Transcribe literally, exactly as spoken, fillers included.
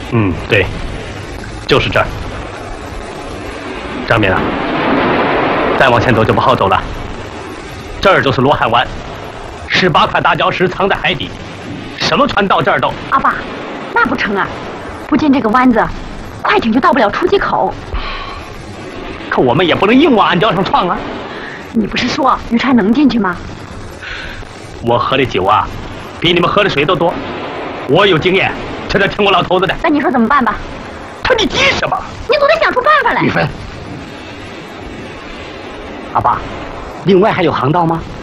嗯，对，就是这儿。张明啊，再往前走就不好走了。这儿就是罗汉湾，十八块大礁石藏在海底，什么船到这儿都…… 阿爸，那不成啊！不进这个湾子，快艇就到不了出气口。 可我们也不能硬往暗礁上撞啊！ 你不是说渔船能进去吗？ 我喝的酒啊，比你们喝的水都多，我有经验，这得听我老头子的。 那你说怎么办吧？ 可你急什么？ 你总得想出办法来。 玉芬，阿爸，另外还有航道吗？